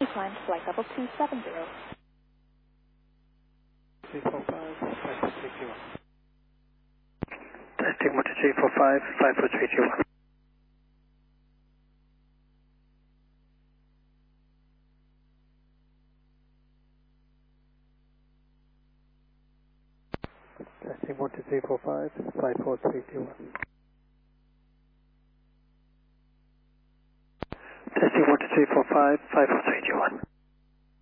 Climb flight level 270. 345, 5431. Testing 1 to 345, 54321. Testing 1 to 345, 54321. Testing 1 to 345, 54321.